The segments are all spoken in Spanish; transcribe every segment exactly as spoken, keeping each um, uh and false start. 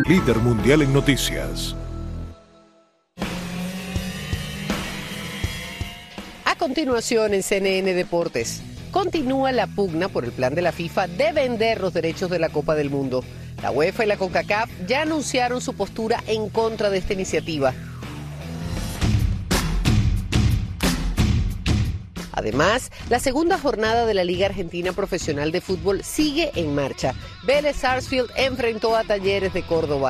líder mundial en noticias. A continuación en C N N Deportes, continúa la pugna por el plan de la FIFA de vender los derechos de la Copa del Mundo. La UEFA y la CONCACAF ya anunciaron su postura en contra de esta iniciativa. Además, la segunda jornada de la Liga Argentina Profesional de Fútbol sigue en marcha. Vélez Sarsfield enfrentó a Talleres de Córdoba.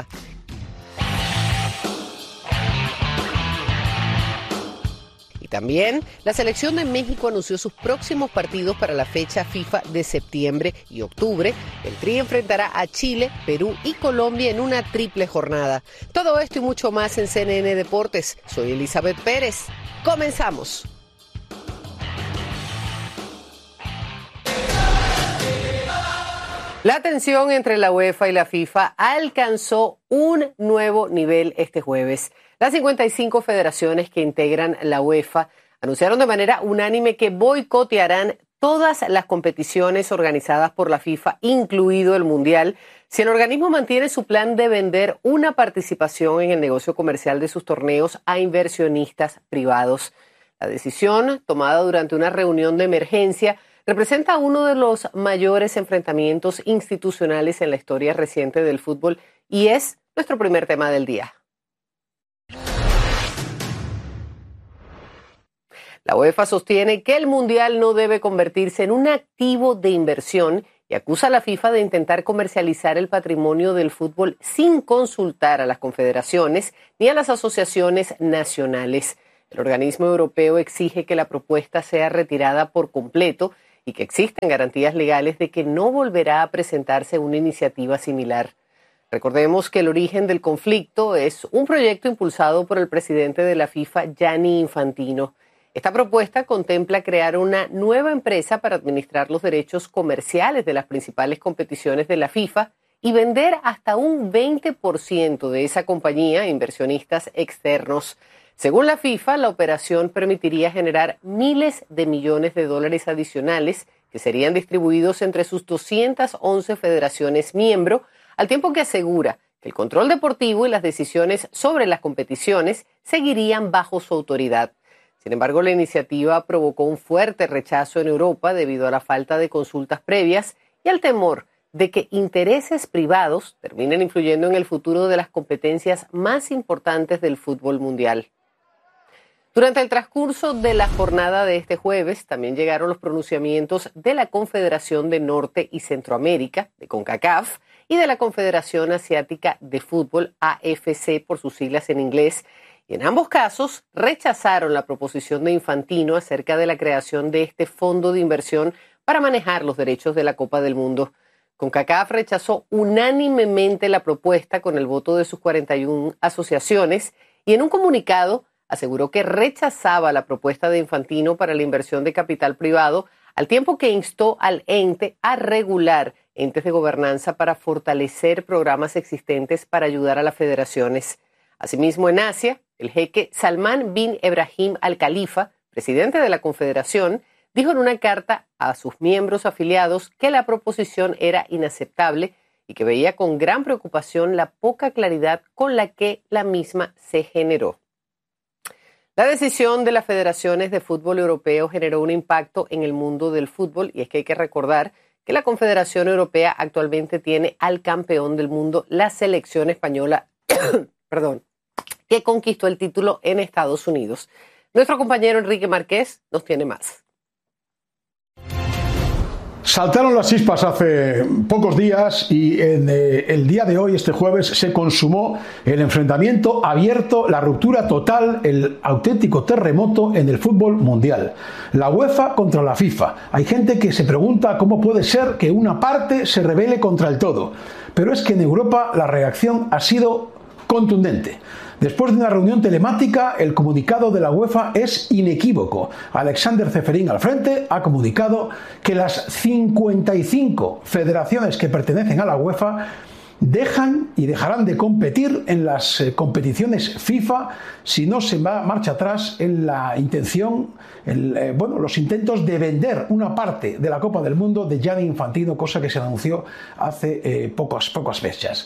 Y también, la selección de México anunció sus próximos partidos para la fecha FIFA de septiembre y octubre. El Tri enfrentará a Chile, Perú y Colombia en una triple jornada. Todo esto y mucho más en C N N Deportes. Soy Elizabeth Pérez. ¡Comenzamos! La tensión entre la UEFA y la FIFA alcanzó un nuevo nivel este jueves. Las cincuenta y cinco federaciones que integran la UEFA anunciaron de manera unánime que boicotearán todas las competiciones organizadas por la FIFA, incluido el Mundial, si el organismo mantiene su plan de vender una participación en el negocio comercial de sus torneos a inversionistas privados. La decisión, tomada durante una reunión de emergencia, representa uno de los mayores enfrentamientos institucionales en la historia reciente del fútbol y es nuestro primer tema del día. La UEFA sostiene que el Mundial no debe convertirse en un activo de inversión y acusa a la FIFA de intentar comercializar el patrimonio del fútbol sin consultar a las confederaciones ni a las asociaciones nacionales. El organismo europeo exige que la propuesta sea retirada por completo y que existen garantías legales de que no volverá a presentarse una iniciativa similar. Recordemos que el origen del conflicto es un proyecto impulsado por el presidente de la FIFA, Gianni Infantino. Esta propuesta contempla crear una nueva empresa para administrar los derechos comerciales de las principales competiciones de la FIFA y vender hasta un veinte por ciento de esa compañía a inversionistas externos. Según la FIFA, la operación permitiría generar miles de millones de dólares adicionales que serían distribuidos entre sus doscientas once federaciones miembro, al tiempo que asegura que el control deportivo y las decisiones sobre las competiciones seguirían bajo su autoridad. Sin embargo, la iniciativa provocó un fuerte rechazo en Europa debido a la falta de consultas previas y al temor de que intereses privados terminen influyendo en el futuro de las competencias más importantes del fútbol mundial. Durante el transcurso de la jornada de este jueves, también llegaron los pronunciamientos de la Confederación de Norte y Centroamérica, de CONCACAF, y de la Confederación Asiática de Fútbol, A F C por sus siglas en inglés, y en ambos casos rechazaron la proposición de Infantino acerca de la creación de este fondo de inversión para manejar los derechos de la Copa del Mundo. CONCACAF rechazó unánimemente la propuesta con el voto de sus cuarenta y una asociaciones y en un comunicado aseguró que rechazaba la propuesta de Infantino para la inversión de capital privado, al tiempo que instó al ente a regular entes de gobernanza para fortalecer programas existentes para ayudar a las federaciones. Asimismo, en Asia, el jeque Salman bin Ebrahim Al Khalifa, presidente de la Confederación, dijo en una carta a sus miembros afiliados que la proposición era inaceptable y que veía con gran preocupación la poca claridad con la que la misma se generó. La decisión de las federaciones de fútbol europeo generó un impacto en el mundo del fútbol y es que hay que recordar que la Confederación Europea actualmente tiene al campeón del mundo, la selección española, perdón, que conquistó el título en Estados Unidos. Nuestro compañero Enrique Márquez nos tiene más. Saltaron las chispas hace pocos días y en eh, el día de hoy, este jueves, se consumó el enfrentamiento abierto, la ruptura total, el auténtico terremoto en el fútbol mundial. La UEFA contra la FIFA. Hay gente que se pregunta cómo puede ser que una parte se rebele contra el todo. Pero es que en Europa la reacción ha sido contundente. Después de una reunión telemática, el comunicado de la UEFA es inequívoco. Alexander Ceferín al frente ha comunicado que las cincuenta y cinco federaciones que pertenecen a la UEFA dejan y dejarán de competir en las eh, competiciones FIFA si no se va marcha atrás en la intención, el, eh, bueno, los intentos de vender una parte de la Copa del Mundo de Gianni Infantino, cosa que se anunció hace eh, pocas, pocas fechas.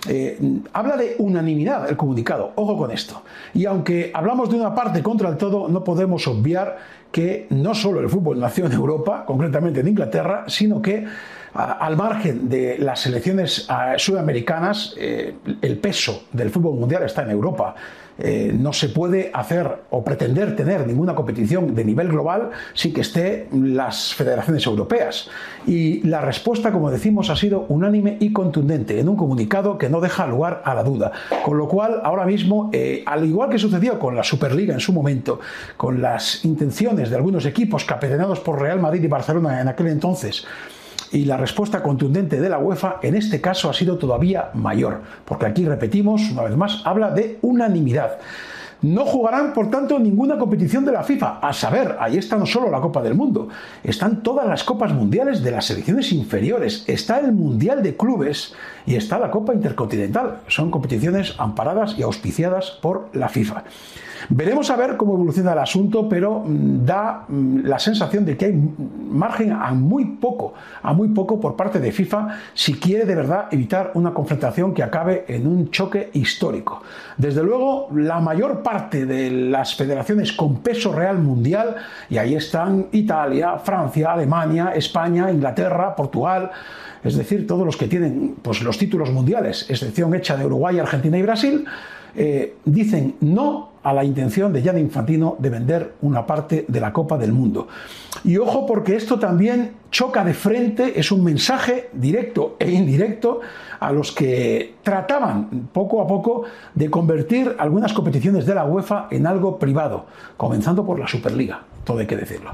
Eh, habla de unanimidad el comunicado, ojo con esto. Y aunque hablamos de una parte contra el todo, no podemos obviar que no solo el fútbol nació en Europa, concretamente en Inglaterra, sino que al margen de las selecciones sudamericanas, eh, el peso del fútbol mundial está en Europa. Eh, no se puede hacer o pretender tener ninguna competición de nivel global sin que esté las federaciones europeas. Y la respuesta, como decimos, ha sido unánime y contundente en un comunicado que no deja lugar a la duda. Con lo cual, ahora mismo, eh, al igual que sucedió con la Superliga en su momento, con las intenciones de algunos equipos capitaneados por Real Madrid y Barcelona en aquel entonces, y la respuesta contundente de la UEFA en este caso ha sido todavía mayor, porque aquí, repetimos, una vez más, habla de unanimidad. No jugarán, por tanto, ninguna competición de la FIFA. A saber, ahí está no solo la Copa del Mundo, están todas las Copas Mundiales de las selecciones inferiores, está el Mundial de Clubes y está la Copa Intercontinental. Son competiciones amparadas y auspiciadas por la FIFA. Veremos a ver cómo evoluciona el asunto, pero mmm, da mmm, la sensación de que hay margen a muy poco, a muy poco por parte de FIFA si quiere de verdad evitar una confrontación que acabe en un choque histórico. Desde luego, la mayor parte de las federaciones con peso real mundial, y ahí están Italia, Francia, Alemania, España, Inglaterra, Portugal, es decir, todos los que tienen pues, los títulos mundiales, excepción hecha de Uruguay, Argentina y Brasil, eh, dicen no a la intención de Gianni Infantino de vender una parte de la Copa del Mundo. Y ojo, porque esto también choca de frente, es un mensaje directo e indirecto a los que trataban poco a poco de convertir algunas competiciones de la UEFA en algo privado, comenzando por la Superliga, todo hay que decirlo.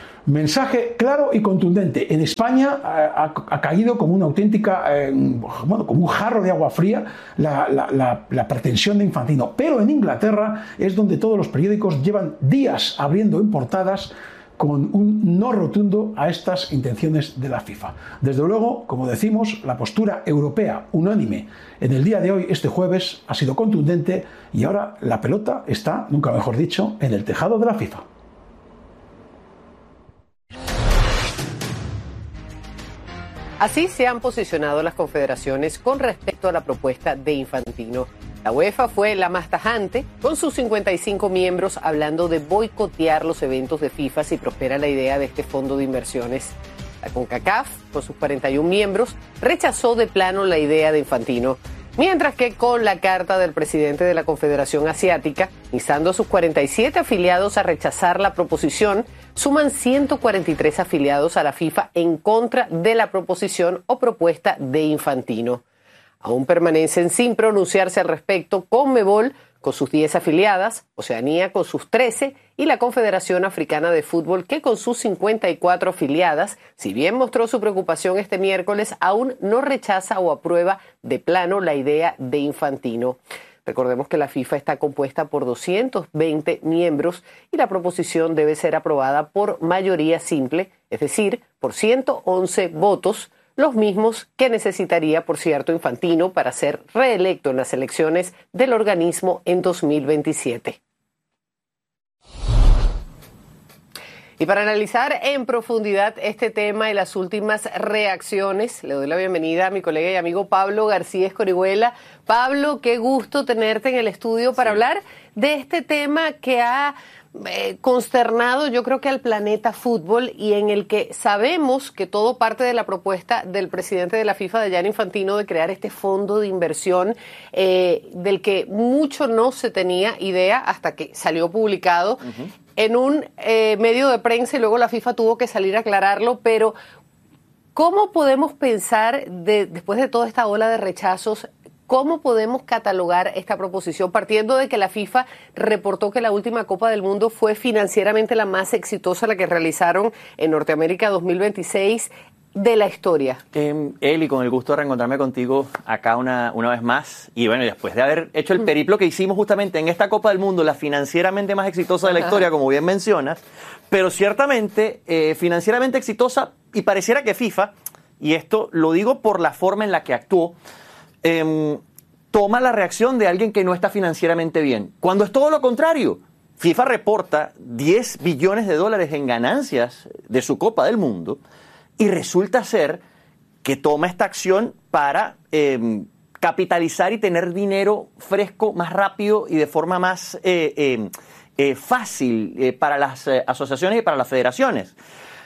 Mensaje claro y contundente. En España ha, ha caído como una auténtica, eh, bueno, como un jarro de agua fría la, la, la, la pretensión de Infantino. Pero en Inglaterra es donde todos los periódicos llevan días abriendo en portadas con un no rotundo a estas intenciones de la FIFA. Desde luego, como decimos, la postura europea unánime en el día de hoy, este jueves, ha sido contundente y ahora la pelota está, nunca mejor dicho, en el tejado de la FIFA. Así se han posicionado las confederaciones con respecto a la propuesta de Infantino. La UEFA fue la más tajante, con sus cincuenta y cinco miembros hablando de boicotear los eventos de FIFA si prospera la idea de este fondo de inversiones. La CONCACAF, con sus cuarenta y un miembros, rechazó de plano la idea de Infantino, mientras que con la carta del presidente de la Confederación Asiática, instando a sus cuarenta y siete afiliados a rechazar la proposición, suman ciento cuarenta y tres afiliados a la FIFA en contra de la proposición o propuesta de Infantino. Aún permanecen sin pronunciarse al respecto Conmebol con sus diez afiliadas, Oceanía con sus trece y la Confederación Africana de Fútbol, que con sus cincuenta y cuatro afiliadas, si bien mostró su preocupación este miércoles, aún no rechaza o aprueba de plano la idea de Infantino. Recordemos que la FIFA está compuesta por doscientos veinte miembros y la proposición debe ser aprobada por mayoría simple, es decir, por ciento once votos, los mismos que necesitaría, por cierto, Infantino para ser reelecto en las elecciones del organismo en dos mil veintisiete. Y para analizar en profundidad este tema y las últimas reacciones, le doy la bienvenida a mi colega y amigo Pablo García Escorihuela. Pablo, qué gusto tenerte en el estudio para sí. hablar de este tema que ha eh, consternado, yo creo que al planeta fútbol, y en el que sabemos que todo parte de la propuesta del presidente de la FIFA, de Gianni Infantino, de crear este fondo de inversión eh, del que mucho no se tenía idea hasta que salió publicado. Uh-huh. En un eh, medio de prensa y luego la FIFA tuvo que salir a aclararlo, pero ¿cómo podemos pensar, de, después de toda esta ola de rechazos, cómo podemos catalogar esta proposición partiendo de que la FIFA reportó que la última Copa del Mundo fue financieramente la más exitosa, la que realizaron en Norteamérica dos mil veintiséis, de la historia? Eh, Eli, con el gusto de reencontrarme contigo acá una, una vez más. Y bueno, después de haber hecho el periplo que hicimos justamente en esta Copa del Mundo, la financieramente más exitosa de la historia, como bien mencionas, pero ciertamente eh, financieramente exitosa, y pareciera que FIFA, y esto lo digo por la forma en la que actuó, eh, toma la reacción de alguien que no está financieramente bien, cuando es todo lo contrario. FIFA reporta diez billones de dólares en ganancias de su Copa del Mundo, y resulta ser que toma esta acción para eh, capitalizar y tener dinero fresco más rápido y de forma más eh, eh, eh, fácil eh, para las eh, asociaciones y para las federaciones.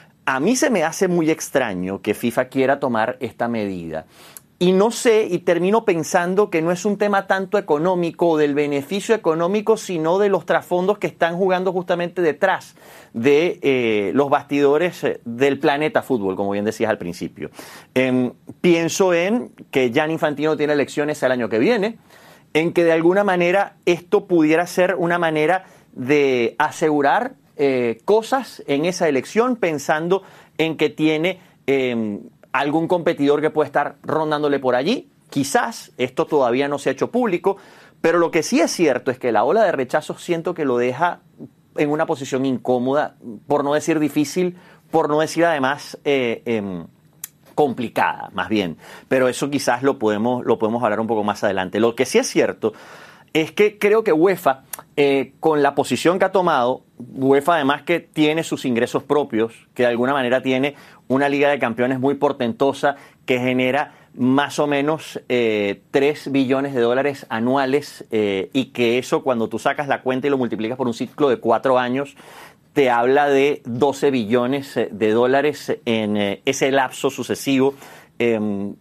A mí se me hace muy extraño que FIFA quiera tomar esta medida. Y no sé, y termino pensando que no es un tema tanto económico o del beneficio económico, sino de los trasfondos que están jugando justamente detrás de eh, los bastidores del planeta fútbol, como bien decías al principio. Eh, pienso en que Gianni Infantino tiene elecciones el año que viene, en que de alguna manera esto pudiera ser una manera de asegurar eh, cosas en esa elección, pensando en que tiene Eh, algún competidor que puede estar rondándole por allí. Quizás esto todavía no se ha hecho público, pero lo que sí es cierto es que la ola de rechazos siento que lo deja en una posición incómoda, por no decir difícil, por no decir además eh, eh, complicada, más bien. Pero eso quizás lo podemos, lo podemos hablar un poco más adelante. Lo que sí es cierto es que creo que UEFA, eh, con la posición que ha tomado, UEFA además que tiene sus ingresos propios, que de alguna manera tiene una Liga de Campeones muy portentosa que genera más o menos eh, tres billones de dólares anuales eh, y que eso cuando tú sacas la cuenta y lo multiplicas por un ciclo de cuatro años te habla de doce billones de dólares en eh, ese lapso sucesivo. Eh,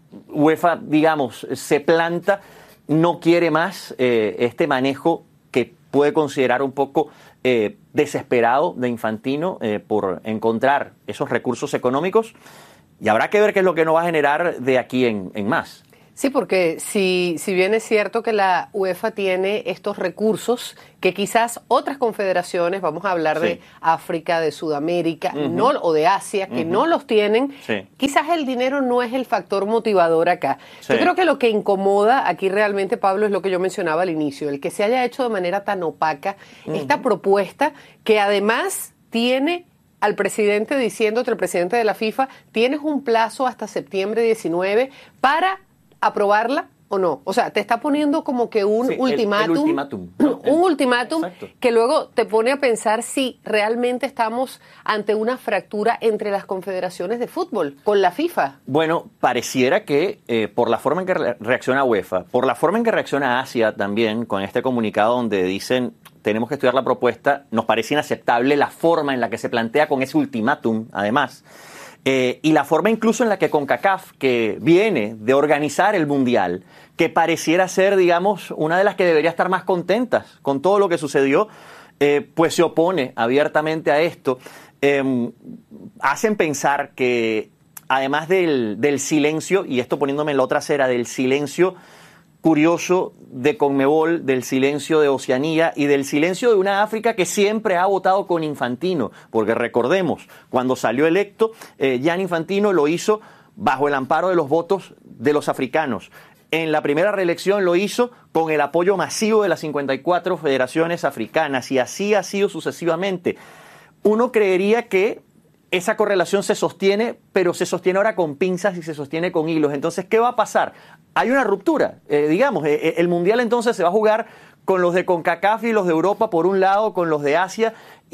UEFA, digamos, se planta, no quiere más eh, este manejo que puede considerar un poco eh, desesperado de Infantino eh, por encontrar esos recursos económicos, y habrá que ver qué es lo que nos va a generar de aquí en, en más. Sí, porque si, si bien es cierto que la UEFA tiene estos recursos que quizás otras confederaciones, vamos a hablar sí. de África, de Sudamérica, uh-huh. no, o de Asia, que uh-huh. no los tienen, sí. quizás el dinero no es el factor motivador acá. Sí. Yo creo que lo que incomoda aquí realmente, Pablo, es lo que yo mencionaba al inicio, el que se haya hecho de manera tan opaca uh-huh. esta propuesta que además tiene al presidente diciéndote, el presidente de la FIFA, tienes un plazo hasta septiembre diecinueve para aprobarla o no. O sea, te está poniendo como que un sí, ultimátum, el, el ultimátum ¿no? un ultimátum que luego te pone a pensar si realmente estamos ante una fractura entre las confederaciones de fútbol con la FIFA. Bueno, pareciera que eh, por la forma en que re- reacciona UEFA, por la forma en que reacciona Asia también con este comunicado donde dicen tenemos que estudiar la propuesta, nos parece inaceptable la forma en la que se plantea con ese ultimátum, además. Eh, y la forma incluso en la que CONCACAF, que viene de organizar el Mundial, que pareciera ser, digamos, una de las que debería estar más contentas con todo lo que sucedió, eh, pues se opone abiertamente a esto. Eh, hacen pensar que, además del, del silencio, y esto poniéndome en la otra acera, del silencio curioso de Conmebol, del silencio de Oceanía y del silencio de una África que siempre ha votado con Infantino, porque recordemos, cuando salió electo, eh, Gianni Infantino lo hizo bajo el amparo de los votos de los africanos. En la primera reelección lo hizo con el apoyo masivo de las cincuenta y cuatro federaciones africanas, y así ha sido sucesivamente. Uno creería que esa correlación se sostiene, pero se sostiene ahora con pinzas y se sostiene con hilos. Entonces, ¿qué va a pasar? Hay una ruptura, eh, digamos, eh, el Mundial entonces se va a jugar con los de CONCACAF y los de Europa por un lado, con los de Asia,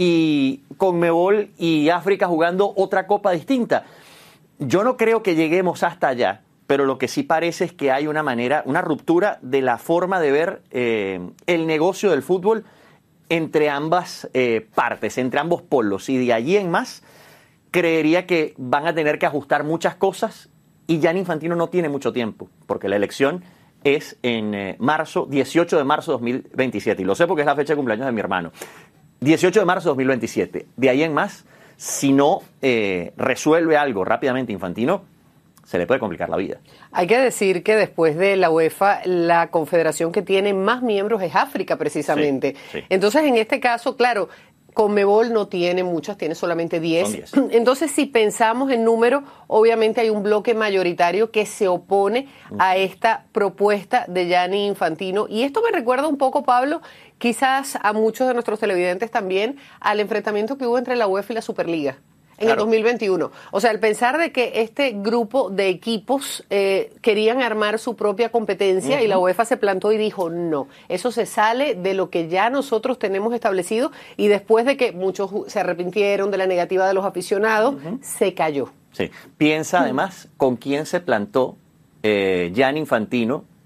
y CONMEBOL y África jugando otra copa distinta. Yo no creo que lleguemos hasta allá, pero lo que sí parece es que hay una manera, una ruptura de la forma de ver eh, el negocio del fútbol entre ambas eh, partes, entre ambos polos, y de allí en más creería que van a tener que ajustar muchas cosas, y Gianni Infantino no tiene mucho tiempo, porque la elección es en eh, marzo, dieciocho de marzo de dos mil veintisiete, y lo sé porque es la fecha de cumpleaños de mi hermano. dieciocho de marzo de dos mil veintisiete. De ahí en más, si no eh, resuelve algo rápidamente Infantino, se le puede complicar la vida. Hay que decir que después de la UEFA, la confederación que tiene más miembros es África, precisamente. Sí, sí. Entonces, en este caso, claro, CONMEBOL no tiene muchas, tiene solamente diez. Entonces, si pensamos en número, obviamente hay un bloque mayoritario que se opone a esta propuesta de Gianni Infantino. Y esto me recuerda un poco, Pablo, quizás a muchos de nuestros televidentes también, al enfrentamiento que hubo entre la UEFA y la Superliga en claro. el dos mil veintiuno. O sea, el pensar de que este grupo de equipos eh, querían armar su propia competencia uh-huh. y la UEFA se plantó y dijo, no, eso se sale de lo que ya nosotros tenemos establecido, y después de que muchos se arrepintieron de la negativa de los aficionados, uh-huh. se cayó. Sí, piensa además con quién se plantó eh, Gianni Infantino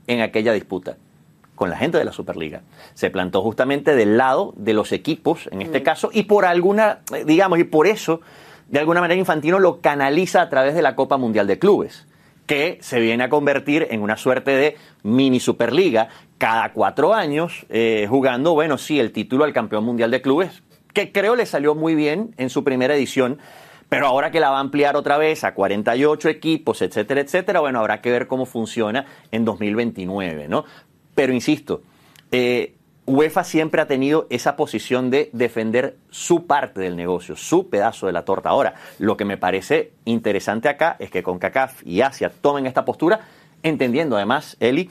en aquella disputa? Con la gente de la Superliga. Se plantó justamente del lado de los equipos, en este mm. caso, y por alguna, digamos, y por eso, de alguna manera, Infantino lo canaliza a través de la Copa Mundial de Clubes, que se viene a convertir en una suerte de mini Superliga cada cuatro años, eh, jugando, bueno, sí, el título al campeón mundial de clubes, que creo le salió muy bien en su primera edición, pero ahora que la va a ampliar otra vez a cuarenta y ocho equipos, etcétera, etcétera, bueno, habrá que ver cómo funciona en dos mil veintinueve, ¿no? Pero insisto, eh, UEFA siempre ha tenido esa posición de defender su parte del negocio, su pedazo de la torta. Ahora, lo que me parece interesante acá es que CONCACAF y Asia tomen esta postura, entendiendo además, Eli,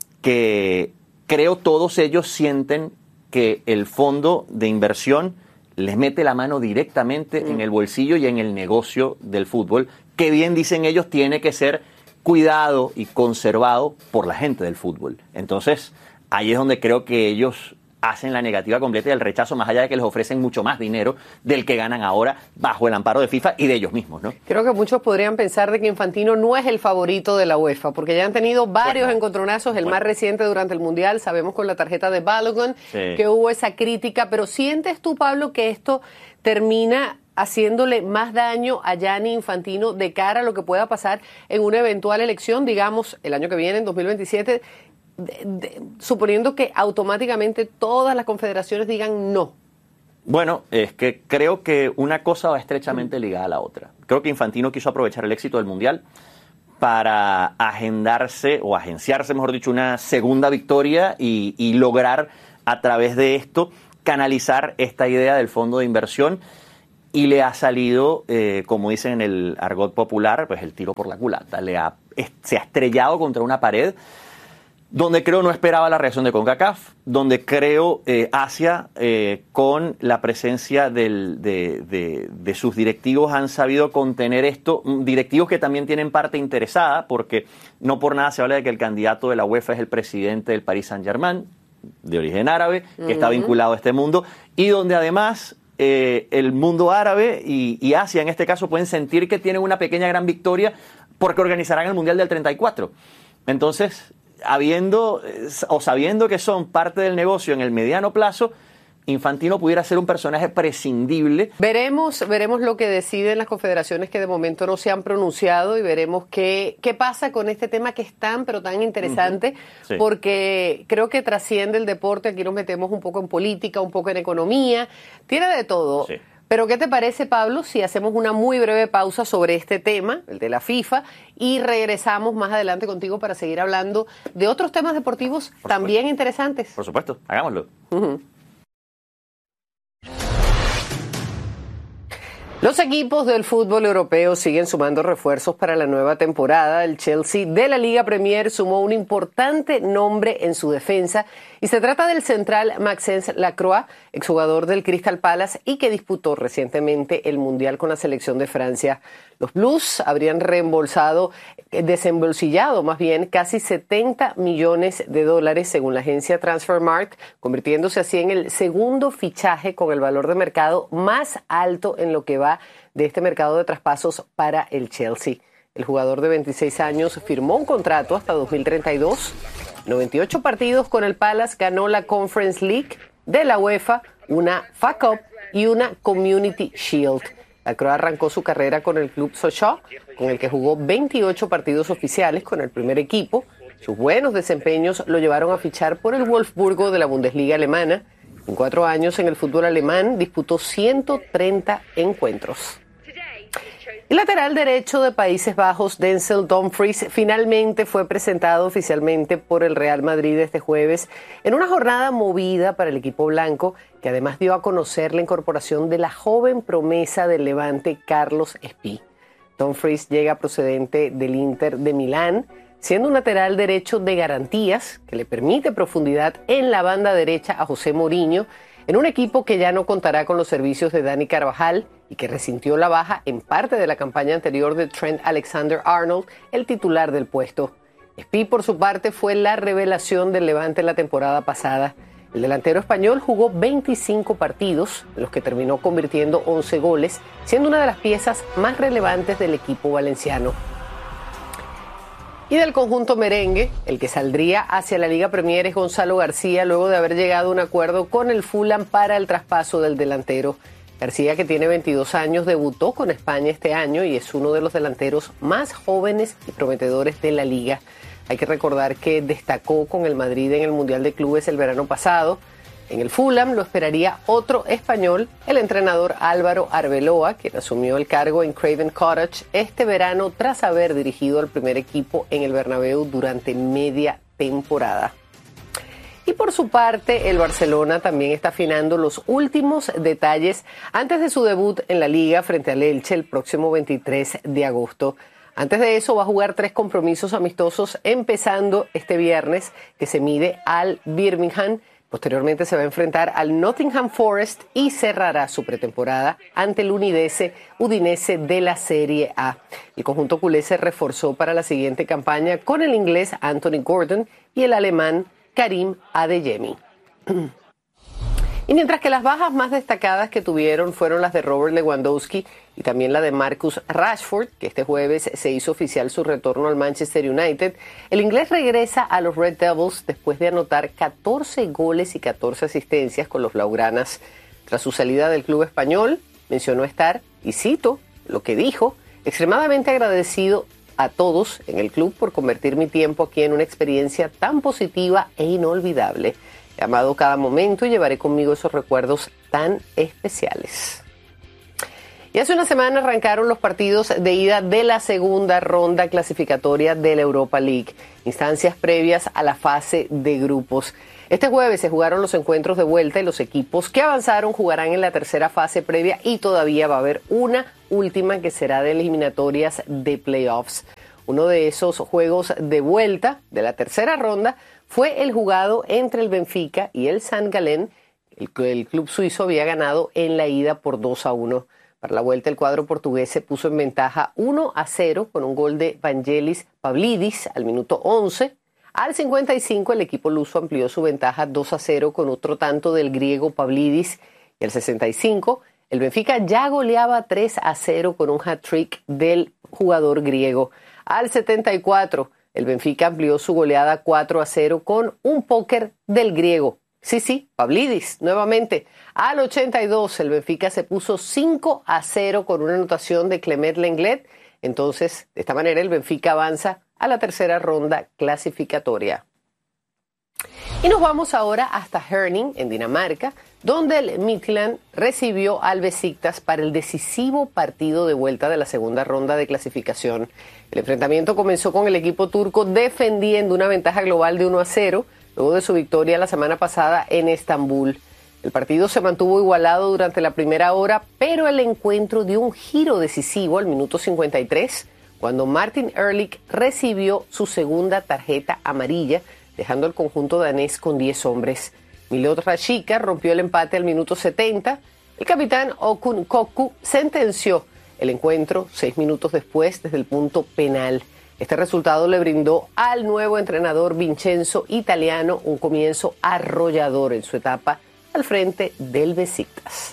que creo todos ellos sienten que el fondo de inversión les mete la mano directamente mm. en el bolsillo y en el negocio del fútbol, que bien dicen ellos tiene que ser cuidado y conservado por la gente del fútbol. Entonces, ahí es donde creo que ellos hacen la negativa completa y el rechazo, más allá de que les ofrecen mucho más dinero del que ganan ahora bajo el amparo de FIFA y de ellos mismos, ¿no? Creo que muchos podrían pensar de que Infantino no es el favorito de la UEFA, porque ya han tenido varios bueno, encontronazos, el bueno. más reciente durante el Mundial, sabemos con la tarjeta de Balogun, sí. que hubo esa crítica, pero ¿sientes tú, Pablo, que esto termina haciéndole más daño a Gianni Infantino de cara a lo que pueda pasar en una eventual elección, digamos, el año que viene, en dos mil veintisiete, de, de, suponiendo que automáticamente todas las confederaciones digan no? Bueno, es que creo que una cosa va estrechamente ligada a la otra. Creo que Infantino quiso aprovechar el éxito del Mundial para agendarse, o agenciarse, mejor dicho, una segunda victoria y, y lograr a través de esto canalizar esta idea del fondo de inversión. Y le ha salido, eh, como dicen en el argot popular, pues el tiro por la culata. Le ha, es, se ha estrellado contra una pared donde creo no esperaba la reacción de CONCACAF, donde creo eh, Asia, eh, con la presencia del, de, de, de sus directivos, han sabido contener esto. Directivos que también tienen parte interesada, porque no por nada se habla de que el candidato de la UEFA es el presidente del Paris Saint-Germain, de origen árabe, que uh-huh. está vinculado a este mundo, y donde además Eh, el mundo árabe y, y Asia en este caso pueden sentir que tienen una pequeña gran victoria porque organizarán el Mundial del treinta y cuatro. Entonces, habiendo o sabiendo que son parte del negocio en el mediano plazo, Infantino pudiera ser un personaje prescindible. Veremos, veremos lo que deciden las confederaciones que de momento no se han pronunciado y veremos qué, qué pasa con este tema que es tan, pero tan interesante, uh-huh. sí. porque creo que trasciende el deporte. Aquí nos metemos un poco en política, un poco en economía, tiene de todo. Sí. Pero ¿qué te parece, Pablo, si hacemos una muy breve pausa sobre este tema, el de la FIFA, y regresamos más adelante contigo para seguir hablando de otros temas deportivos Por también supuesto. interesantes? Por supuesto, hagámoslo. Uh-huh. Los equipos del fútbol europeo siguen sumando refuerzos para la nueva temporada. El Chelsea de la Liga Premier sumó un importante nombre en su defensa y se trata del central Maxence Lacroix, exjugador del Crystal Palace y que disputó recientemente el Mundial con la selección de Francia. Los Blues habrían reembolsado, desembolsillado más bien, casi setenta millones de dólares según la agencia Transfermarkt, convirtiéndose así en el segundo fichaje con el valor de mercado más alto en lo que va de este mercado de traspasos para el Chelsea. El jugador de veintiséis años firmó un contrato hasta dos mil treinta y dos. noventa y ocho partidos con el Palace, ganó la Conference League de la UEFA, una F A Cup y una Community Shield. Lacroix arrancó su carrera con el club Sochaux, con el que jugó veintiocho partidos oficiales con el primer equipo. Sus buenos desempeños lo llevaron a fichar por el Wolfsburgo de la Bundesliga alemana. En cuatro años en el fútbol alemán disputó ciento treinta encuentros. El lateral derecho de Países Bajos, Denzel Dumfries, finalmente fue presentado oficialmente por el Real Madrid este jueves en una jornada movida para el equipo blanco, que además dio a conocer la incorporación de la joven promesa del Levante, Carlos Espí. Dumfries llega procedente del Inter de Milán, siendo un lateral derecho de garantías que le permite profundidad en la banda derecha a José Mourinho, en un equipo que ya no contará con los servicios de Dani Carvajal y que resintió la baja en parte de la campaña anterior de Trent Alexander-Arnold, el titular del puesto. Espí, por su parte, fue la revelación del Levante la temporada pasada. El delantero español jugó veinticinco partidos, en los que terminó convirtiendo once goles, siendo una de las piezas más relevantes del equipo valenciano. Y del conjunto merengue, el que saldría hacia la Liga Premier es Gonzalo García, luego de haber llegado a un acuerdo con el Fulham para el traspaso del delantero. García, que tiene veintidós años, debutó con España este año y es uno de los delanteros más jóvenes y prometedores de la liga. Hay que recordar que destacó con el Madrid en el Mundial de Clubes el verano pasado. En el Fulham lo esperaría otro español, el entrenador Álvaro Arbeloa, quien asumió el cargo en Craven Cottage este verano tras haber dirigido al primer equipo en el Bernabéu durante media temporada. Y por su parte, el Barcelona también está afinando los últimos detalles antes de su debut en la Liga frente al Elche el próximo veintitrés de agosto. Antes de eso va a jugar tres compromisos amistosos, empezando este viernes, que se mide al Birmingham. Posteriormente se va a enfrentar al Nottingham Forest y cerrará su pretemporada ante el Udinese, Udinese de la Serie A. El conjunto culé se reforzó para la siguiente campaña con el inglés Anthony Gordon y el alemán Karim Adeyemi. Y mientras que las bajas más destacadas que tuvieron fueron las de Robert Lewandowski y también la de Marcus Rashford, que este jueves se hizo oficial su retorno al Manchester United, el inglés regresa a los Red Devils después de anotar catorce goles y catorce asistencias con los blaugranas. Tras su salida del club español, mencionó estar, y cito lo que dijo, extremadamente agradecido a todos en el club por convertir mi tiempo aquí en una experiencia tan positiva e inolvidable. He amado cada momento y llevaré conmigo esos recuerdos tan especiales. Y hace una semana arrancaron los partidos de ida de la segunda ronda clasificatoria de la Europa League, instancias previas a la fase de grupos. Este jueves se jugaron los encuentros de vuelta y los equipos que avanzaron jugarán en la tercera fase previa y todavía va a haber una última que será de eliminatorias de playoffs. Uno de esos juegos de vuelta de la tercera ronda fue el jugado entre el Benfica y el Saint Gallen. El, el club suizo había ganado en la ida por dos a uno. Para la vuelta, el cuadro portugués se puso en ventaja uno a cero con un gol de Vangelis Pavlidis al minuto once. Al cincuenta y cinco, el equipo luso amplió su ventaja dos a cero con otro tanto del griego Pavlidis. Y al sesenta y cinco, el Benfica ya goleaba tres a cero con un hat-trick del jugador griego. Al setenta y cuatro, el Benfica amplió su goleada cuatro a cero con un póker del griego. Sí, sí, Pavlidis, nuevamente. Al ochenta y dos, el Benfica se puso cinco a cero con una anotación de Clement Lenglet. Entonces, de esta manera, el Benfica avanza a la tercera ronda clasificatoria. Y nos vamos ahora hasta Herning, en Dinamarca, donde el Midtjylland recibió al Besiktas para el decisivo partido de vuelta de la segunda ronda de clasificación. El enfrentamiento comenzó con el equipo turco defendiendo una ventaja global de uno a cero, luego de su victoria la semana pasada en Estambul. El partido se mantuvo igualado durante la primera hora, pero el encuentro dio un giro decisivo al minuto cincuenta y tres, cuando Martin Ehrlich recibió su segunda tarjeta amarilla, dejando el conjunto danés con diez hombres. Milot Rashica rompió el empate al minuto setenta. El capitán Okun Kokku sentenció el encuentro seis minutos después desde el punto penal. Este resultado le brindó al nuevo entrenador Vincenzo Italiano un comienzo arrollador en su etapa al frente del Besiktas.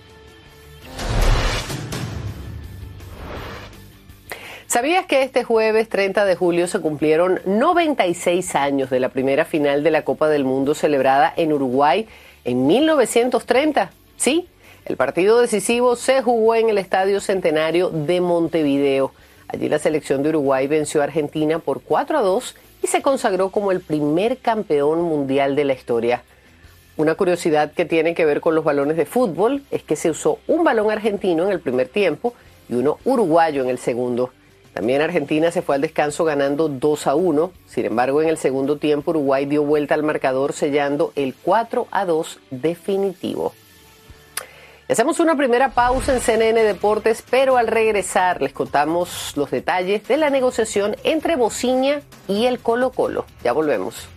¿Sabías que este jueves treinta de julio se cumplieron noventa y seis años de la primera final de la Copa del Mundo celebrada en Uruguay en mil novecientos treinta? Sí, el partido decisivo se jugó en el Estadio Centenario de Montevideo. Allí la selección de Uruguay venció a Argentina por cuatro a dos y se consagró como el primer campeón mundial de la historia. Una curiosidad que tiene que ver con los balones de fútbol es que se usó un balón argentino en el primer tiempo y uno uruguayo en el segundo. También Argentina se fue al descanso ganando dos a uno. Sin embargo, en el segundo tiempo Uruguay dio vuelta al marcador sellando el cuatro a dos definitivo. Hacemos una primera pausa en C N N Deportes, pero al regresar les contamos los detalles de la negociación entre Bociña y el Colo-Colo. Ya volvemos.